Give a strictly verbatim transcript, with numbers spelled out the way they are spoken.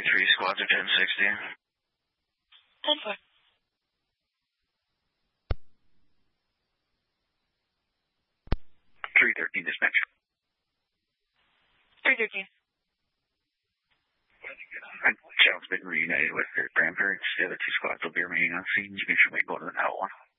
three three, squads are ten sixty. ten four. three thirteen, dispatch. three thirteen. Child's been reunited with their grandparents. The other two squads will be remaining on scene. You can show me go to the L one.